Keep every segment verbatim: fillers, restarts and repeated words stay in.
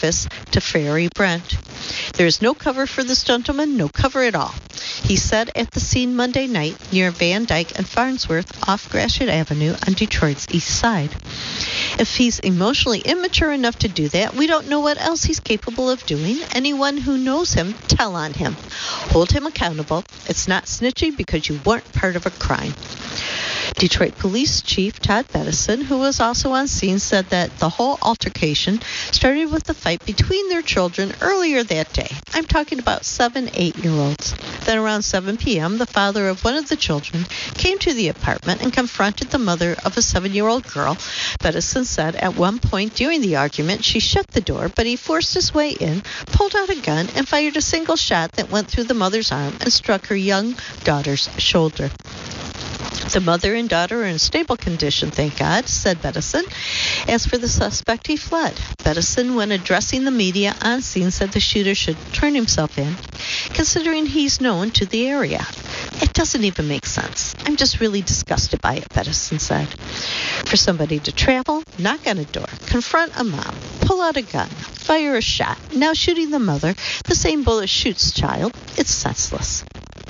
office to ferry Brent. There is no cover for this gentleman, no cover at all. He said at the scene Monday night near Van Dyke and Farnsworth off Gratiot Avenue on Detroit's east side. If he's emotionally immature enough to do that, we don't know what else he's capable of doing. Anyone who knows him, tell on him. Hold him accountable. It's not snitching because you weren't part of a crime. Detroit Police Chief Todd Bettison, who was also on scene, said that the whole altercation started with a fight between their children earlier that day. I'm talking about seven, eight-year-olds. Then around seven p.m., the father of one of the children came to the apartment and confronted the mother of a seven-year-old girl. Bettison said at one point during the argument, she shut the door, but he forced his way in, pulled out a gun, and fired a single shot that went through the mother's arm and struck her young daughter's shoulder. The mother and daughter are in stable condition, thank God, said Bettison. As for the suspect, he fled. Bettison, when addressing the media on scene, said the shooter should turn himself in, considering he's known to the area. It doesn't even make sense. I'm just really disgusted by it, Bettison said. For somebody to travel, knock on a door, confront a mom, pull out a gun, fire a shot, now shooting the mother, the same bullet shoots child, it's senseless.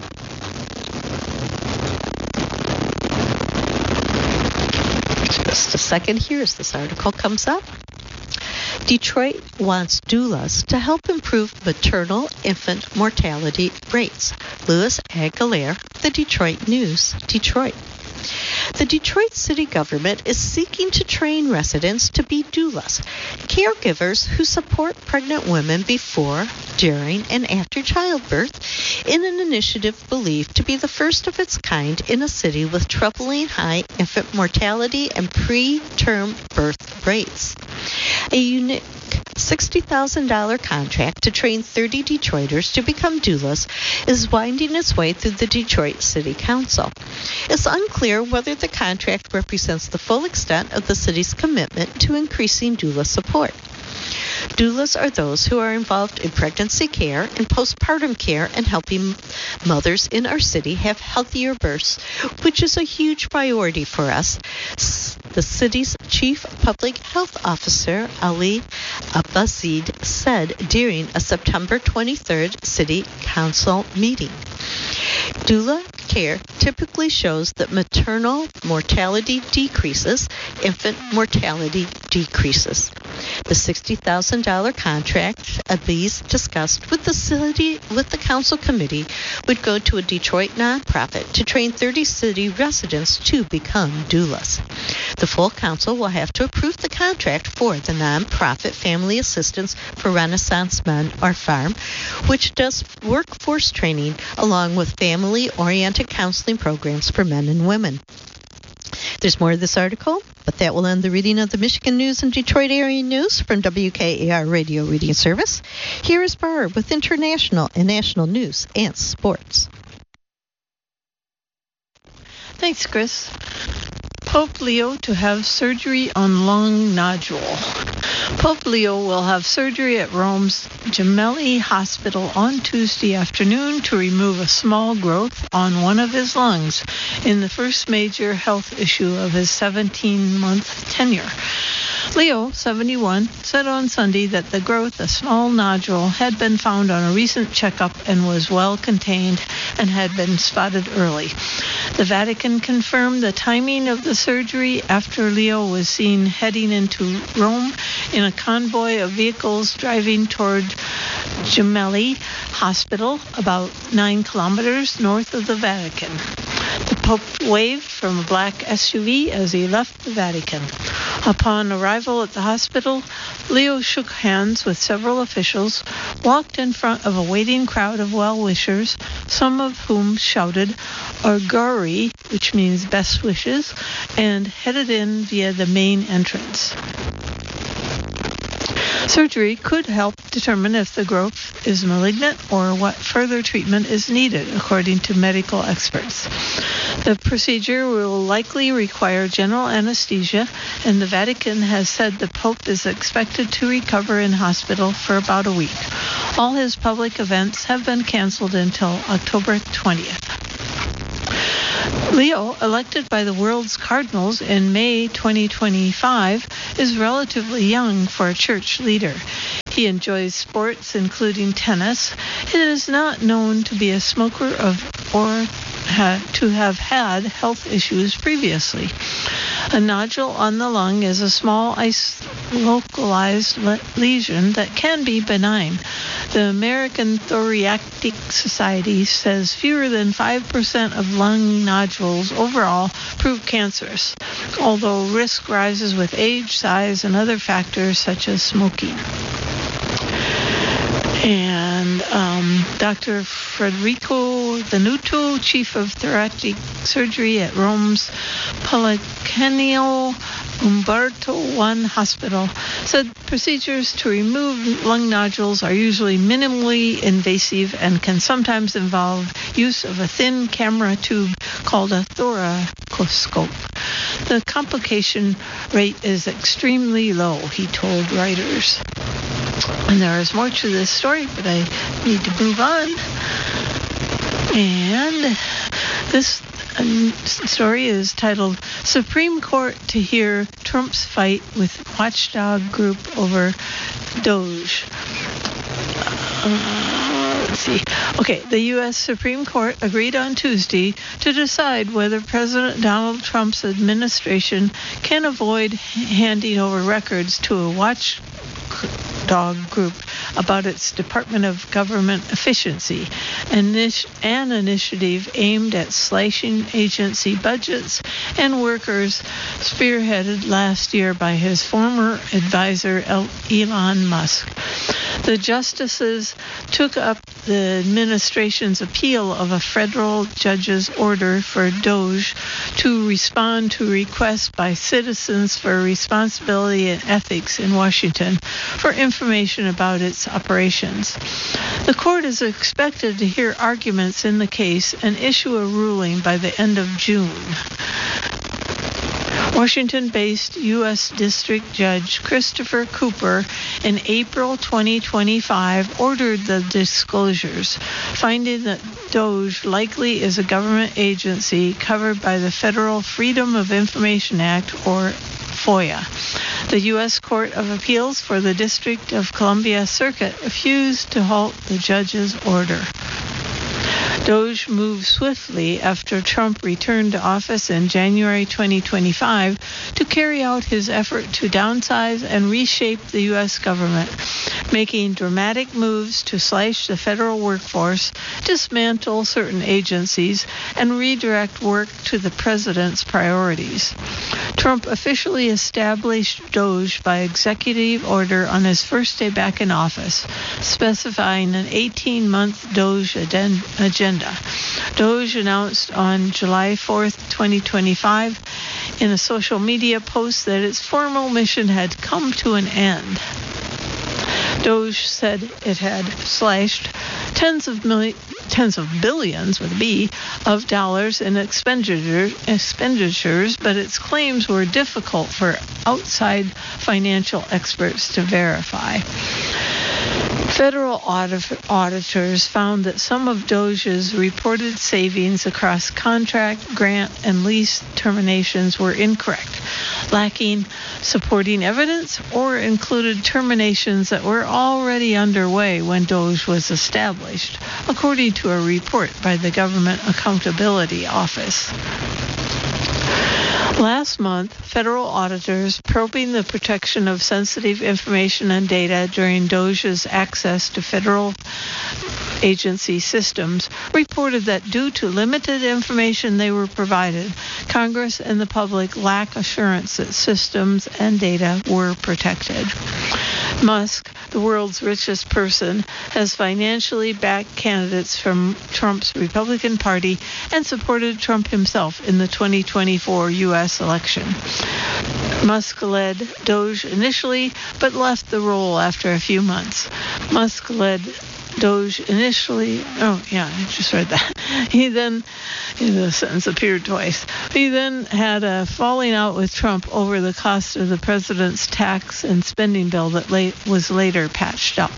Just a second here as this article comes up. Detroit wants doulas to help improve maternal infant mortality rates. Louis Aguilar, The Detroit News, Detroit. The Detroit city government is seeking to train residents to be doulas, caregivers who support pregnant women before, during, and after childbirth, in an initiative believed to be the first of its kind in a city with troubling high infant mortality and preterm birth rates. A unique sixty thousand dollars contract to train thirty Detroiters to become doulas is winding its way through the Detroit City Council. It's unclear whether the contract represents the full extent of the city's commitment to increasing doula support. Doulas are those who are involved in pregnancy care and postpartum care and helping mothers in our city have healthier births, which is a huge priority for us, the city's chief public health officer, Ali Abbazid, said during a September twenty-third city council meeting. Doula care typically shows that maternal mortality decreases, infant mortality decreases. The sixty thousand dollars contract Abbas discussed with the city with the council committee would go to a Detroit nonprofit to train thirty city residents to become doulas. The full council will have to approve the contract for the nonprofit Family Assistance for Renaissance Men, or FARM, which does workforce training along with family-oriented counseling programs for men and women. There's more of this article, but that will end the reading of the Michigan News and Detroit area news from W K A R Radio Reading Service. Here is Barb with international and national news and sports. Thanks, Chris. Pope Leo to have surgery on lung nodule. Pope Leo will have surgery at Rome's Gemelli Hospital on Tuesday afternoon to remove a small growth on one of his lungs in the first major health issue of his seventeen-month tenure. Leo, seventy-one, said on Sunday that the growth, a small nodule, had been found on a recent checkup and was well contained and had been spotted early. The Vatican confirmed the timing of the surgery after Leo was seen heading into Rome in a convoy of vehicles driving toward Gemelli Hospital, about nine kilometers north of the Vatican. The Pope waved from a black S U V as he left the Vatican. Upon arrival at the hospital, Leo shook hands with several officials, walked in front of a waiting crowd of well-wishers, some of whom shouted Auguri, which means best wishes, and headed in via the main entrance. Surgery could help determine if the growth is malignant or what further treatment is needed, according to medical experts. The procedure will likely require general anesthesia, and the Vatican has said the Pope is expected to recover in hospital for about a week. All his public events have been canceled until October twentieth. Leo, elected by the world's cardinals in May twenty twenty-five, is relatively young for a church leader. He enjoys sports, including tennis. It is not known to be a smoker of or ha- to have had health issues previously. A nodule on the lung is a small ice localized le- lesion that can be benign. The American Thoracic Society says fewer than five percent of lung nodules overall prove cancerous, although risk rises with age, size, and other factors such as smoking. And um, Doctor Federico Venuto, chief of thoracic surgery at Rome's Policlinico Umberto I Hospital, said procedures to remove lung nodules are usually minimally invasive and can sometimes involve use of a thin camera tube called a thoracoscope. The complication rate is extremely low, he told writers. And there is more to this story, but I need to move on. And this um, story is titled Supreme Court to Hear Trump's Fight with Watchdog Group Over Doge. Uh, let's see. Okay, the U S Supreme Court agreed on Tuesday to decide whether President Donald Trump's administration can avoid handing over records to a watchdog group about its Department of Government Efficiency, an initiative aimed at slashing agency budgets and workers, spearheaded last year by his former advisor Elon Musk. The justices took up the administration's appeal of a federal judge's order for Doge to respond to requests by Citizens for Responsibility and Ethics in Washington for information about its operations. The court is expected to hear arguments in the case and issue a ruling by the end of June. Washington-based U S District Judge Christopher Cooper in April twenty twenty-five ordered the disclosures, finding that Doge likely is a government agency covered by the Federal Freedom of Information Act, or FOIA. The U S Court of Appeals for the District of Columbia Circuit refused to halt the judge's order. Doge moved swiftly after Trump returned to office in January twenty twenty-five to carry out his effort to downsize and reshape the U S government, making dramatic moves to slash the federal workforce, dismantle certain agencies, and redirect work to the president's priorities. Trump officially established Doge by executive order on his first day back in office, specifying an eighteen-month Doge agenda. Doge announced on July fourth, twenty twenty-five, in a social media post that its formal mission had come to an end. Doge said it had slashed tens of millions, tens of billions with a B of dollars in expenditure, expenditures, but its claims were difficult for outside financial experts to verify. Federal audit- auditors found that some of Doge's reported savings across contract, grant, and lease terminations were incorrect, lacking supporting evidence, or included terminations that were already underway when Doge was established, according to a report by the Government Accountability Office. Last month, federal auditors probing the protection of sensitive information and data during Doge's access to federal agency systems reported that due to limited information they were provided, Congress and the public lack assurance that systems and data were protected. Musk, the world's richest person, has financially backed candidates from Trump's Republican Party and supported Trump himself in the twenty twenty-four U S election. Musk led Doge initially, but left the role after a few months. Musk led Doge initially, oh yeah, I just read that. He then, the sentence appeared twice. He then had a falling out with Trump over the cost of the president's tax and spending bill that late, was later patched up.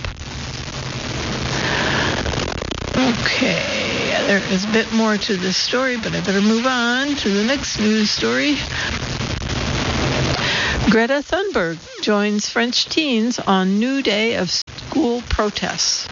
Okay, there is a bit more to this story, but I better move on to the next news story. Greta Thunberg joins French teens on new day of school protests.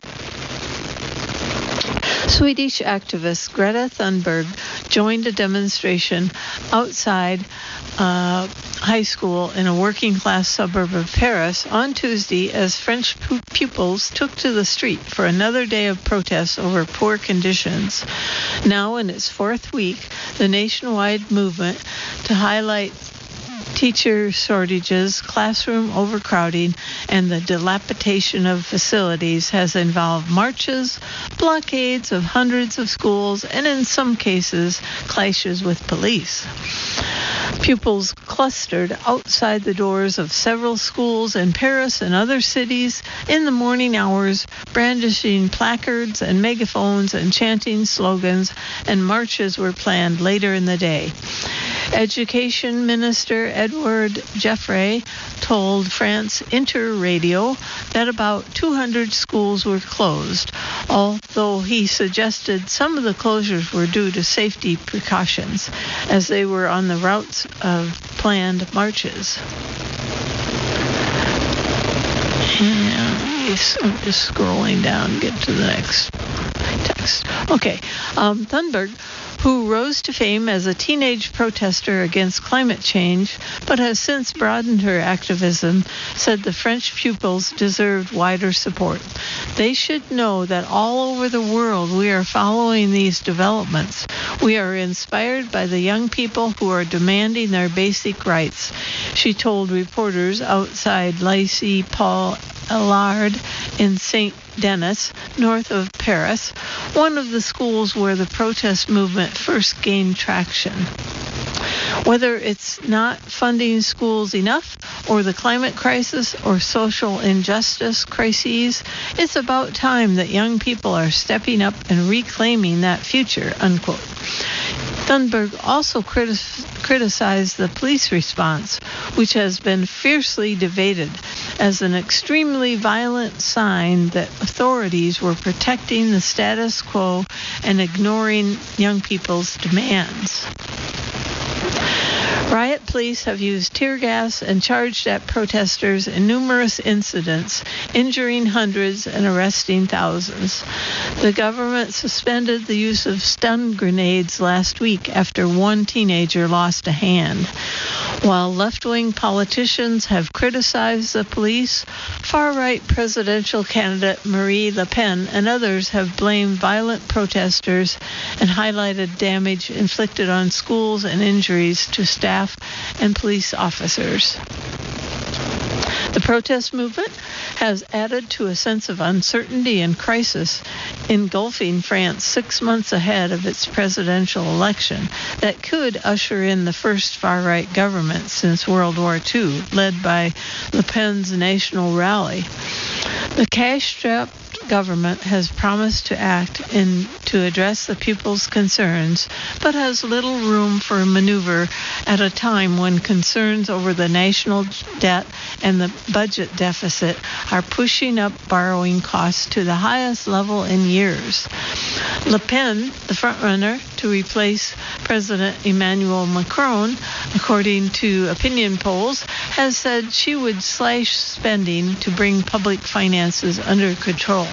Swedish activist Greta Thunberg joined a demonstration outside uh, high school in a working-class suburb of Paris on Tuesday as French pu- pupils took to the street for another day of protests over poor conditions. Now in its fourth week, the nationwide movement to highlight teacher shortages, classroom overcrowding, and the dilapidation of facilities has involved marches, blockades of hundreds of schools, and in some cases, clashes with police. Pupils clustered outside the doors of several schools in Paris and other cities in the morning hours, brandishing placards and megaphones and chanting slogans, and marches were planned later in the day. Education Minister Edouard Geoffroy told France Inter Radio that about two hundred schools were closed, although he suggested some of the closures were due to safety precautions, as they were on the routes of planned marches. And I'm just scrolling down, get to the next text. Okay, um, Thunberg, who rose to fame as a teenage protester against climate change, but has since broadened her activism, said the French pupils deserved wider support. They should know that all over the world we are following these developments. We are inspired by the young people who are demanding their basic rights, she told reporters outside Lycée Paul Allard in Saint Denis, north of Paris, one of the schools where the protest movement first gained traction. Whether it's not funding schools enough, or the climate crisis, or social injustice crises, it's about time that young people are stepping up and reclaiming that future, unquote. Thunberg also criti- criticized the police response, which has been fiercely debated, as an extremely violent sign that authorities were protecting the status quo and ignoring young people's demands. Riot police have used tear gas and charged at protesters in numerous incidents, injuring hundreds and arresting thousands. The government suspended the use of stun grenades last week after one teenager lost a hand. While left-wing politicians have criticized the police, far-right presidential candidate Marine Le Pen and others have blamed violent protesters and highlighted damage inflicted on schools and injuries to staff and police officers. The protest movement has added to a sense of uncertainty and crisis engulfing France six months ahead of its presidential election that could usher in the first far-right government since World War Two, led by Le Pen's National Rally. The cash-strapped government has promised to act in to address the people's concerns, but has little room for maneuver at a time when concerns over the national debt and the budget deficit are pushing up borrowing costs to the highest level in years. Le Pen, the frontrunner to replace President Emmanuel Macron, according to opinion polls, has said she would slash spending to bring public finances under control.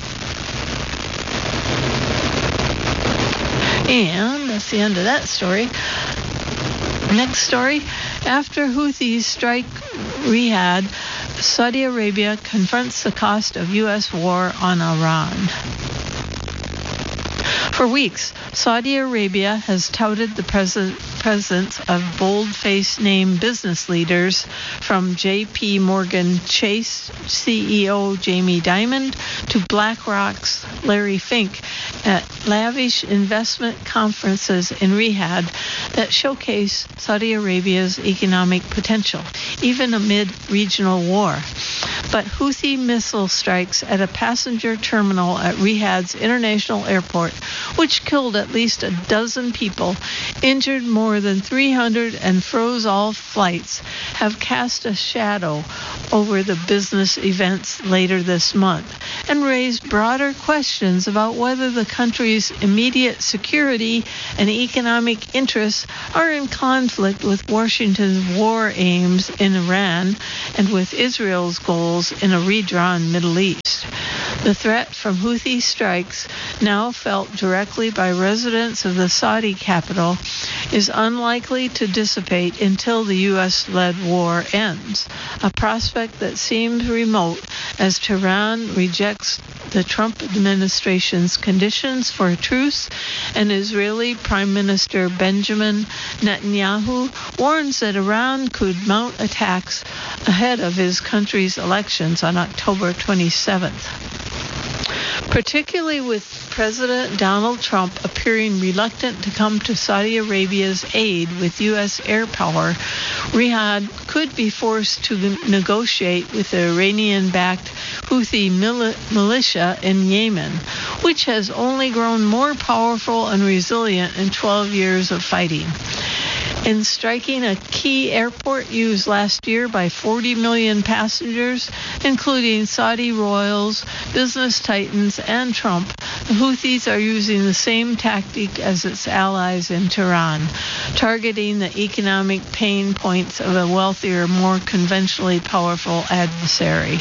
And that's the end of that story. Next story. After Houthis strike Riyadh, Saudi Arabia confronts the cost of U S war on Iran. For weeks, Saudi Arabia has touted the pres- presence of bold-faced name business leaders from J P Morgan Chase C E O Jamie Dimon to BlackRock's Larry Fink at lavish investment conferences in Riyadh that showcase Saudi Arabia's economic potential, even amid regional war. but Houthi missile strikes at a passenger terminal at Riyadh's international airport, which killed at least a dozen people, injured more than three hundred, and froze all flights, have cast a shadow over the business events later this month and raised broader questions about whether the country's immediate security and economic interests are in conflict with Washington's war aims in Iran and with Israel's goals in a redrawn Middle East. The threat from Houthi strikes, now felt directly by residents of the Saudi capital, is unlikely to dissipate until the U S-led war ends, a prospect that seems remote as Tehran rejects the Trump administration's conditions for a truce, and Israeli Prime Minister Benjamin Netanyahu warns that Iran could mount attacks ahead of his country's elections on October twenty-seventh. Particularly with President Donald Trump appearing reluctant to come to Saudi Arabia's aid with U S air power, Riyadh could be forced to negotiate with the Iranian-backed Houthi mil- militia in Yemen, which has only grown more powerful and resilient in twelve years of fighting. In striking a key airport used last year by forty million passengers, including Saudi royals, business titans, and Trump, the Houthis are using the same tactic as its allies in Tehran, targeting the economic pain points of a wealthier, more conventionally powerful adversary.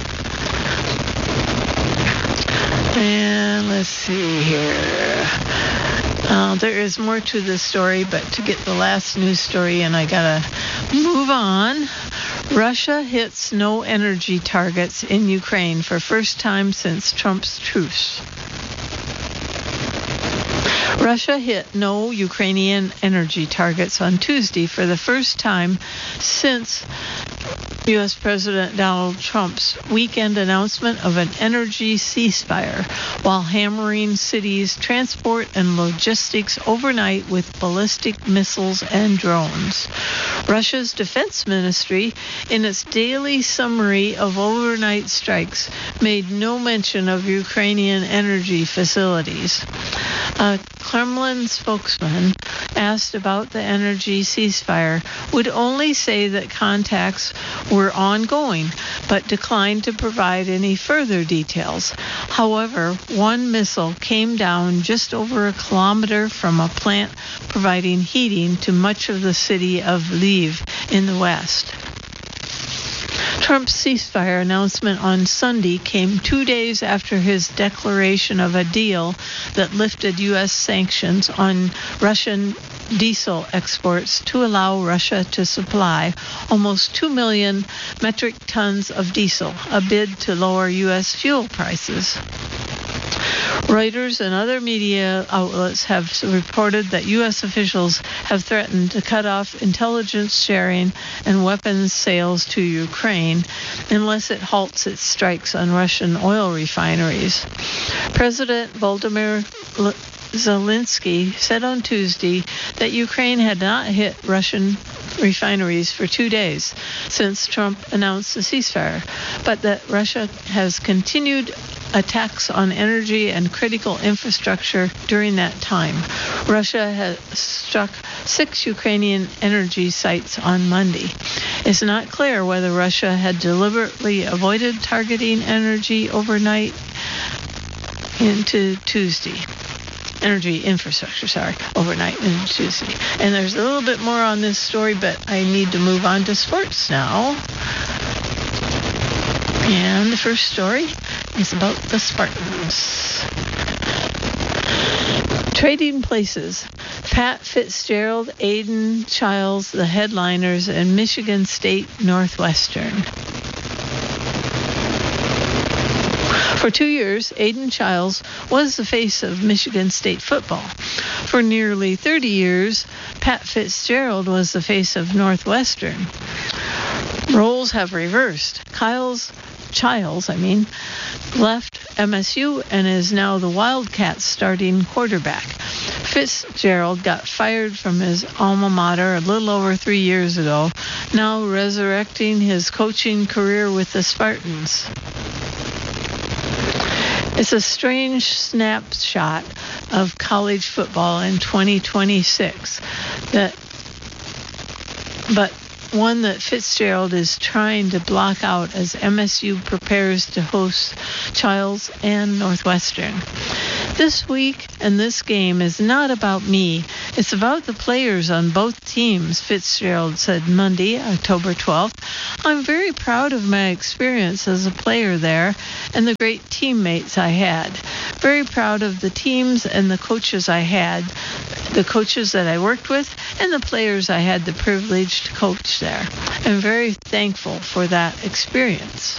And let's see here. Uh, there is more to this story, but to get the last news story, and I gotta move on. Russia hits no energy targets in Ukraine for first time since Trump's truce. Russia hit no Ukrainian energy targets on Tuesday for the first time since U S President Donald Trump's weekend announcement of an energy ceasefire, while hammering cities' transport and logistics overnight with ballistic missiles and drones. Russia's defense ministry, in its daily summary of overnight strikes, made no mention of Ukrainian energy facilities. A Kremlin spokesman, asked about the energy ceasefire, would only say that contacts were ongoing, but declined to provide any further details. However, one missile came down just over a kilometer from a plant providing heating to much of the city of Lviv in the west. Trump's ceasefire announcement on Sunday came two days after his declaration of a deal that lifted U S sanctions on Russian diesel exports to allow Russia to supply almost two million metric tons of diesel, a bid to lower U S fuel prices. Reuters and other media outlets have reported that U S officials have threatened to cut off intelligence sharing and weapons sales to Ukraine unless it halts its strikes on Russian oil refineries. President Volodymyr Zelensky said on Tuesday that Ukraine had not hit Russian refineries for two days since Trump announced the ceasefire, but that Russia has continued attacks on energy and critical infrastructure during that time. Russia has struck six Ukrainian energy sites on Monday. It's not clear whether Russia had deliberately avoided targeting energy overnight into Tuesday. Energy infrastructure, sorry, overnight into Tuesday. And there's a little bit more on this story, but I need to move on to sports now. And the first story is about the Spartans. Trading places. Pat Fitzgerald, Aidan Chiles, the headliners, and Michigan State Northwestern. For two years, Aidan Chiles was the face of Michigan State football. For nearly thirty years, Pat Fitzgerald was the face of Northwestern. Roles have reversed. Kyle's Childs, I mean, left M S U and is now the Wildcats starting quarterback. Fitzgerald got fired from his alma mater a little over three years ago, now resurrecting his coaching career with the Spartans. It's a strange snapshot of college football in twenty twenty-six, that, but one that Fitzgerald is trying to block out as M S U prepares to host Childs and Northwestern. This week and this game is not about me. It's about the players on both teams, Fitzgerald said Monday, October twelfth. I'm very proud of my experience as a player there and the great teammates I had. Very proud of the teams and the coaches I had, the coaches that I worked with, and the players I had the privilege to coach there. I'm very thankful for that experience.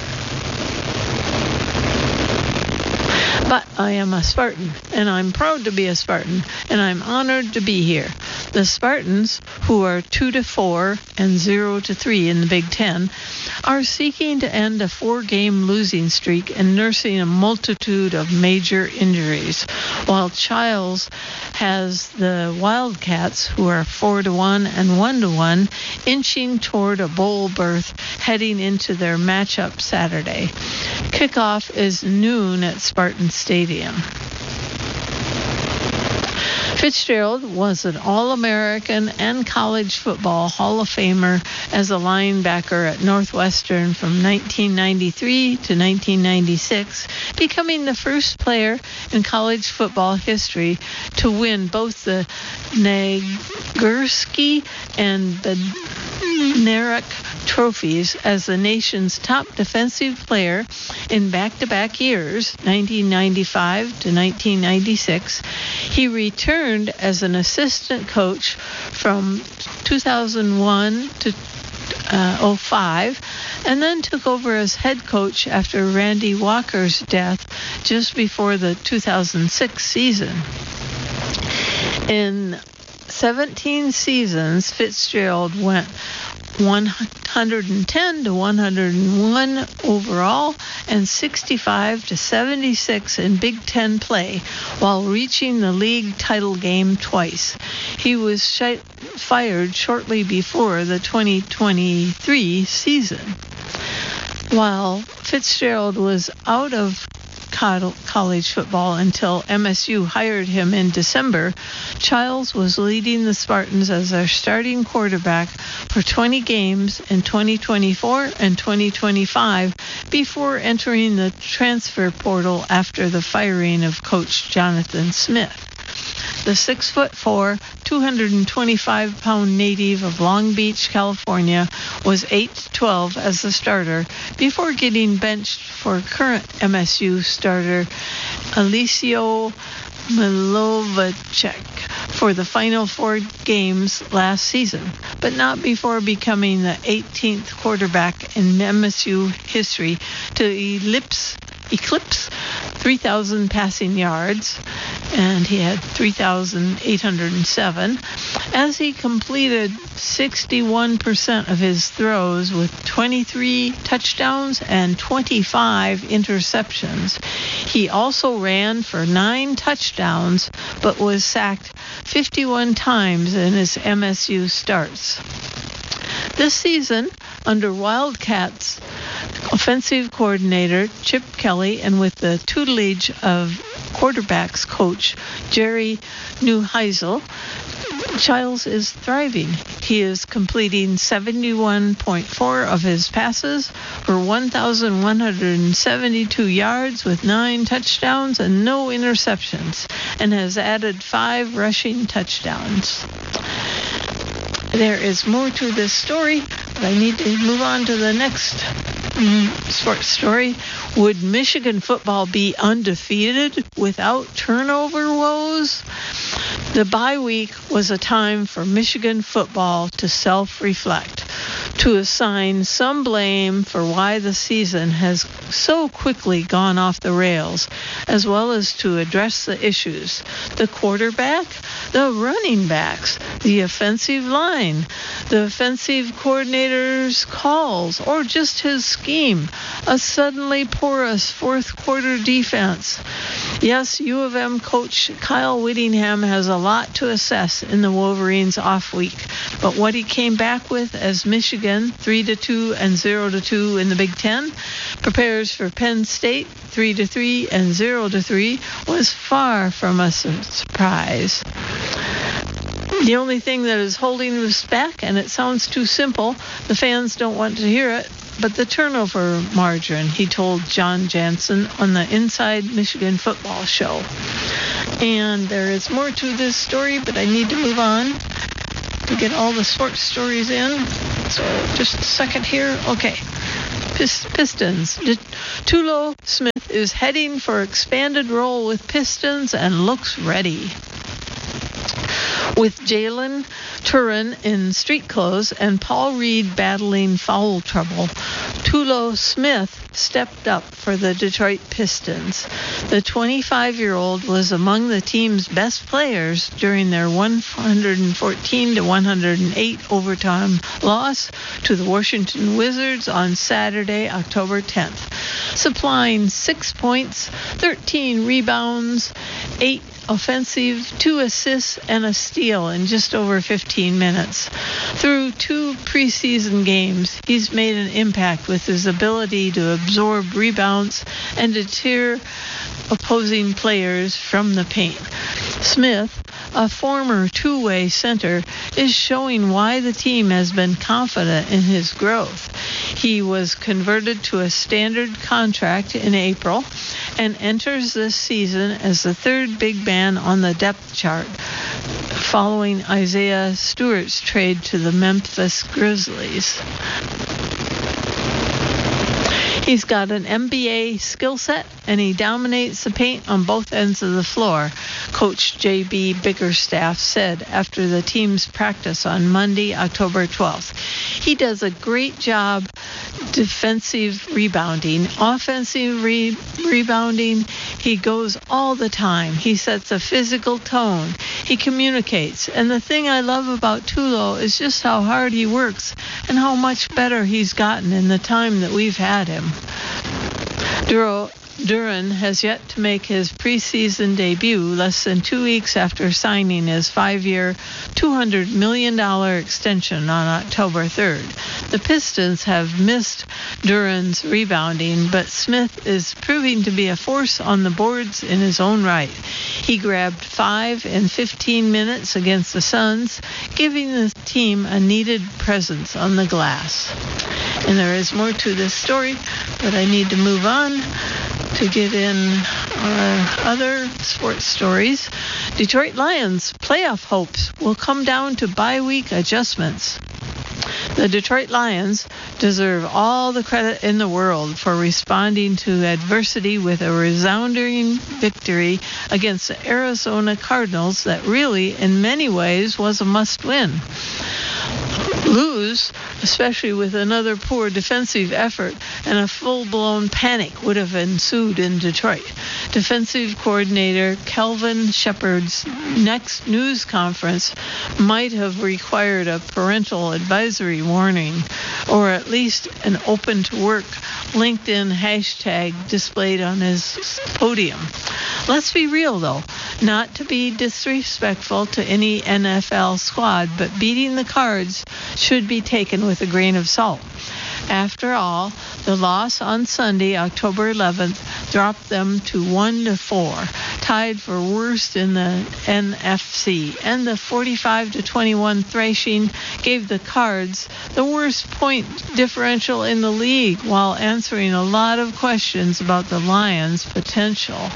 But I am a Spartan, and I'm proud to be a Spartan, and I'm honored to be here. The Spartans, who are two to four and zero to three in the Big Ten, are seeking to end a four-game losing streak and nursing a multitude of major injuries, while Childs has the Wildcats, who are four to one and one to one, inching toward a bowl berth heading into their matchup Saturday. Kickoff is noon at Spartan Stadium. Fitzgerald was an All-American and college football Hall of Famer as a linebacker at Northwestern from nineteen ninety-three to nineteen ninety-six, becoming the first player in college football history to win both the Nagurski and the Narek trophies as the nation's top defensive player in back-to-back years, nineteen ninety-five to nineteen ninety-six. He returned as an assistant coach from two thousand one to uh, oh five, and then took over as head coach after Randy Walker's death just before the two thousand six season. In seventeen seasons, Fitzgerald went one hundred ten to one hundred one overall and sixty-five to seventy-six in Big Ten play, while reaching the league title game twice. He was sh- fired shortly before the twenty twenty-three season. While Fitzgerald was out of college football until M S U hired him in December, Childs was leading the Spartans as their starting quarterback for twenty games in twenty twenty-four and twenty twenty-five before entering the transfer portal after the firing of Coach Jonathan Smith. The six foot four, two hundred twenty-five pound native of Long Beach, California, was eight to twelve as the starter before getting benched for current M S U starter Alessio Milovacek for the final four games last season, but not before becoming the eighteenth quarterback in M S U history to eclipse, eclipse three thousand passing yards, and he had three thousand eight hundred seven, as he completed sixty-one percent of his throws with twenty-three touchdowns and twenty-five interceptions. He also ran for nine touchdowns, but was sacked fifty-one times in his M S U starts. This season, under Wildcats offensive coordinator Chip Kelly and with the tutelage of quarterbacks coach Jerry Neuheisel, Childs is thriving. He is completing seventy-one point four of his passes for one thousand one hundred seventy-two yards with nine touchdowns and no interceptions, and has added five rushing touchdowns. There is more to this story, but I need to move on to the next mm, sports story. Would Michigan football be undefeated without turnover woes? The bye week was a time for Michigan football to self-reflect. to assign some blame for why the season has so quickly gone off the rails, as well as to address the issues: the quarterback, the running backs, the offensive line, the offensive coordinator's calls, or just his scheme, a suddenly porous fourth quarter defense. Yes, U of M coach Kyle Whittingham has a lot to assess in the Wolverines off week, but what he came back with as Michigan three to two and zero to two in the Big Ten prepares for Penn State three to three and zero to three was far from a surprise. The only thing that is holding us back, and it sounds too simple, the fans don't want to hear it, but the turnover margin, he told John Jansen on the Inside Michigan Football Show. And there is more to this story, but I need to move on to get all the sports stories in. So just a second here. Okay. Pistons. Tulo Smith is heading for expanded role with Pistons and looks ready. With Jalen Turin in street clothes and Paul Reed battling foul trouble, Tulo Smith stepped up for the Detroit Pistons. The twenty-five-year-old was among the team's best players during their one fourteen to one oh eight overtime loss to the Washington Wizards on Saturday, October tenth, supplying six points, thirteen rebounds, eight offensive, two assists, and a steal in just over fifteen minutes. Through two preseason games, he's made an impact with his ability to absorb rebounds and deter opposing players from the paint. Smith, a former two-way center, is showing why the team has been confident in his growth. He was converted to a standard contract in April and enters this season as the third big man on the depth chart, following Isaiah Stewart's trade to the Memphis Grizzlies. He's got an N B A skill set, and he dominates the paint on both ends of the floor, Coach J B Bickerstaff said after the team's practice on Monday, October twelfth. He does a great job defensive rebounding, offensive re- rebounding. He goes all the time. He sets a physical tone. He communicates. And the thing I love about Tulo is just how hard he works and how much better he's gotten in the time that we've had him. Duro Duran has yet to make his preseason debut less than two weeks after signing his five-year, two hundred million dollars extension on October third. The Pistons have missed Duran's rebounding, but Smith is proving to be a force on the boards in his own right. He grabbed five in fifteen minutes against the Suns, giving the team a needed presence on the glass. And there is more to this story, but I need to move on to get in uh, other sports stories. Detroit Lions playoff hopes will come down to bye week adjustments. The Detroit Lions deserve all the credit in the world for responding to adversity with a resounding victory against the Arizona Cardinals that really, in many ways, was a must-win. Lose, especially with another poor defensive effort, and a full-blown panic would have ensued in Detroit. Defensive coordinator Kelvin Shepard's next news conference might have required a parental advisory warning, or at least an open to work LinkedIn hashtag displayed on his podium. Let's be real, though. Not to be disrespectful to any N F L squad, but beating the Cards should be taken with a grain of salt. After all, the loss on Sunday, October eleventh, dropped them to one to four, tied for worst in the N F C, and the forty-five to twenty-one thrashing gave the Cards the worst point differential in the league, while answering a lot of questions about the Lions' potential.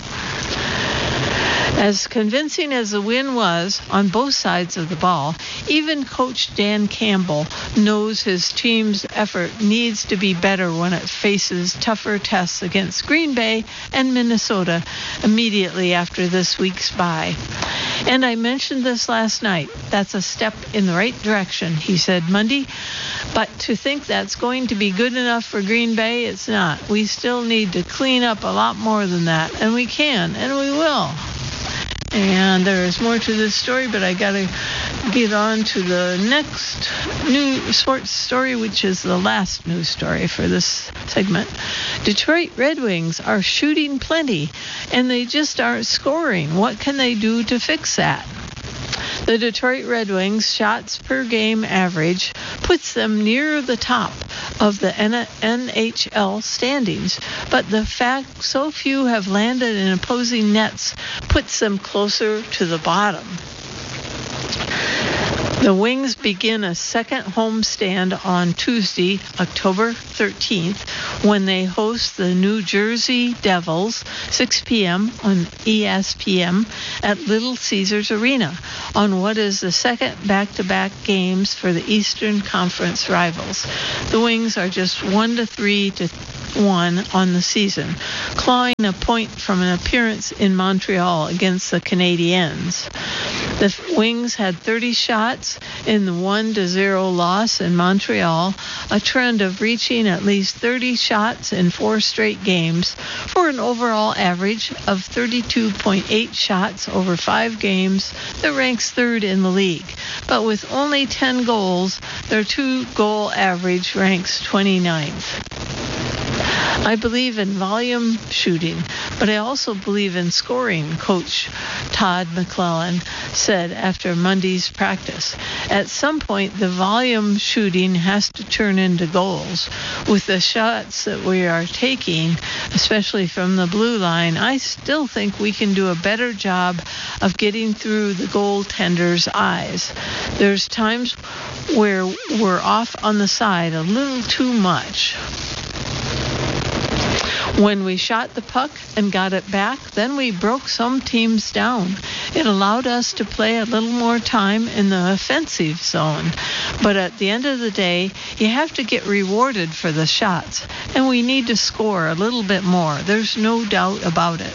As convincing as the win was on both sides of the ball, even Coach Dan Campbell knows his team's effort needs to be better when it faces tougher tests against Green Bay and Minnesota immediately after this week's bye. And I mentioned this last night. That's a step in the right direction, he said Monday. But to think that's going to be good enough for Green Bay, it's not. We still need to clean up a lot more than that. And we can, and we will. And there's more to this story, but I got to get on to the next new sports story, which is the last news story for this segment. Detroit Red Wings are shooting plenty, and they just aren't scoring. What can they do to fix that? The Detroit Red Wings shots per game average puts them near the top of the N H L standings, but the fact so few have landed in opposing nets puts them closer to the bottom. The Wings begin a second homestand on Tuesday, October thirteenth, when they host the New Jersey Devils, six p.m. on E S P N at Little Caesars Arena, on what is the second back-to-back games for the Eastern Conference rivals. The Wings are just one to three to one on the season, clawing a point from an appearance in Montreal against the Canadiens. The Wings had thirty shots in the one to zero loss in Montreal, a trend of reaching at least thirty shots in four straight games for an overall average of thirty-two point eight shots over five games that ranks third in the league. But with only ten goals, their two-goal average ranks twenty-ninth. I believe in volume shooting, but I also believe in scoring, Coach Todd McClellan said after Monday's practice. At some point, the volume shooting has to turn into goals. With the shots that we are taking, especially from the blue line, I still think we can do a better job of getting through the goaltender's eyes. There's times where we're off on the side a little too much. When we shot the puck and got it back, then we broke some teams down. It allowed us to play a little more time in the offensive zone. But at the end of the day, you have to get rewarded for the shots, and we need to score a little bit more. There's no doubt about it.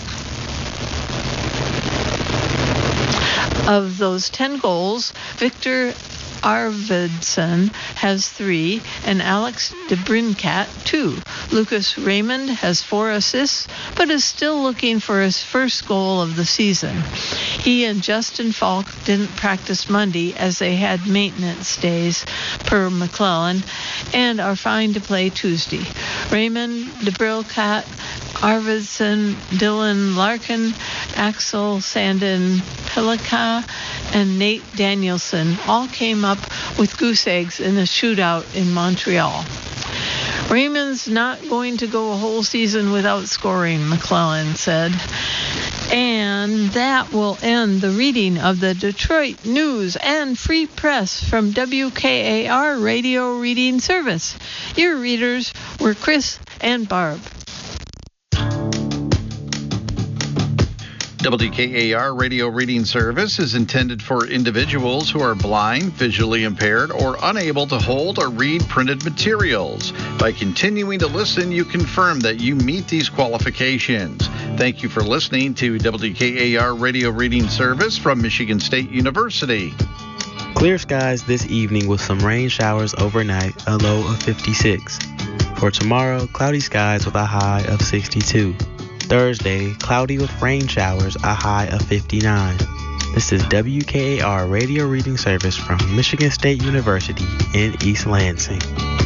Of those ten goals, Victor Arvidsson has three, and Alex DeBrincat two. Lucas Raymond has four assists, but is still looking for his first goal of the season. He and Justin Falk didn't practice Monday as they had maintenance days, per McClellan, and are fine to play Tuesday. Raymond, DeBrincat, Arvidsson, Dylan Larkin, Axel Sandin Pelika, and Nate Danielson all came up with goose eggs in a shootout in Montreal. Raymond's not going to go a whole season without scoring, McClellan said. And that will end the reading of the Detroit News and Free Press from W K A R Radio Reading Service. Your readers were Chris and Barb. W K A R Radio Reading Service is intended for individuals who are blind, visually impaired, or unable to hold or read printed materials. By continuing to listen, you confirm that you meet these qualifications. Thank you for listening to W K A R Radio Reading Service from Michigan State University. Clear skies this evening with some rain showers overnight, a low of fifty-six. For tomorrow, cloudy skies with a high of sixty-two. Thursday, cloudy with rain showers, a high of fifty-nine. This is W K A R Radio Reading Service from Michigan State University in East Lansing.